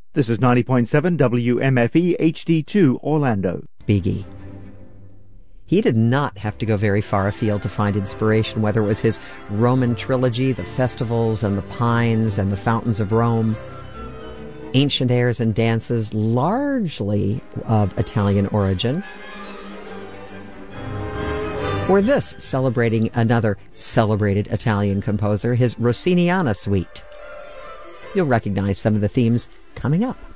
This is 90.7 WMFE HD2 Orlando. Biggie. He did not have to go very far afield to find inspiration, whether it was his Roman trilogy, the festivals and the pines and the fountains of Rome, ancient airs and dances largely of Italian origin, or this, celebrating another celebrated Italian composer, his Rossiniana Suite. You'll recognize some of the themes coming up.